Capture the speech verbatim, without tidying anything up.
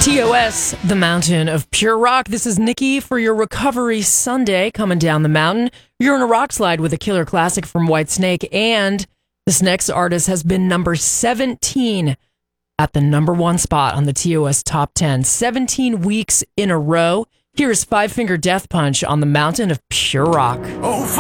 T O S, the mountain of pure rock. This is Nikki for your Recovery Sunday, coming down the mountain. You're in a rock slide with a killer classic from Whitesnake, and this next artist has been number seventeen at the number one spot on the T O S Top ten. seventeen weeks in a row. Here is Five Finger Death Punch on the mountain of pure rock. Oh,